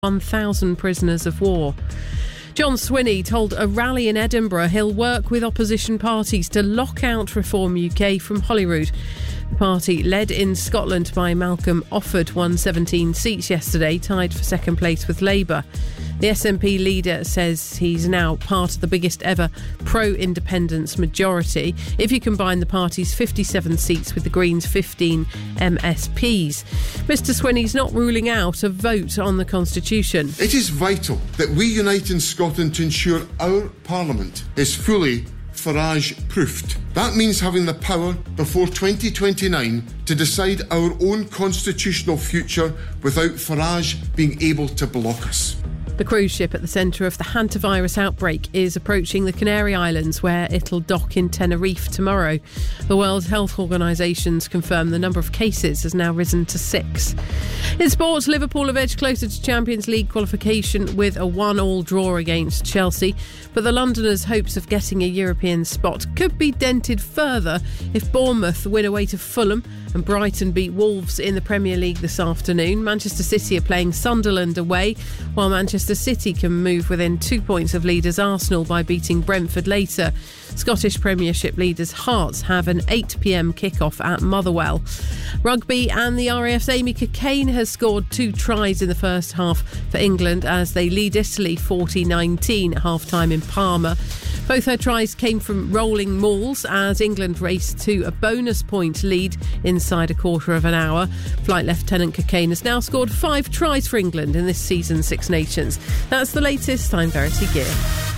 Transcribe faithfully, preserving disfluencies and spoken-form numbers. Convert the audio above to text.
one thousand prisoners of war. John Swinney told a rally in Edinburgh he'll work with opposition parties to lock out Reform U K from Holyrood. The party, led in Scotland by Malcolm Offord, won seventeen seats yesterday, tied for second place with Labour. The S N P leader says he's now part of the biggest ever pro-independence majority, if you combine the party's fifty-seven seats with the Greens' fifteen M S Ps. Mister Swinney's not ruling out a vote on the Constitution. It is vital that we unite in Scotland to ensure our Parliament is fully Farage-proofed. That means having the power before twenty twenty-nine to decide our own constitutional future without Farage being able to block us. The cruise ship at the centre of the hantavirus outbreak is approaching the Canary Islands, where it'll dock in Tenerife tomorrow. The World Health Organisation's confirmed the number of cases has now risen to six. In sports, Liverpool have edged closer to Champions League qualification with a one-all draw against Chelsea, but the Londoners' hopes of getting a European spot could be dented further if Bournemouth win away to Fulham and Brighton beat Wolves in the Premier League this afternoon. Manchester City are playing Sunderland away, while Manchester City can move within two points of leaders Arsenal by beating Brentford later. Scottish Premiership leaders Hearts have an eight p.m. kick-off at Motherwell. Rugby, and the R A F's Amy Cokayne has scored two tries in the first half for England as they lead Italy forty nineteen at half-time in Parma. Both her tries came from rolling mauls as England raced to a bonus point lead inside a quarter of an hour. Flight Lieutenant Cokayne has now scored five tries for England in this season's Six Nations. That's the latest. I'm Verity Gear.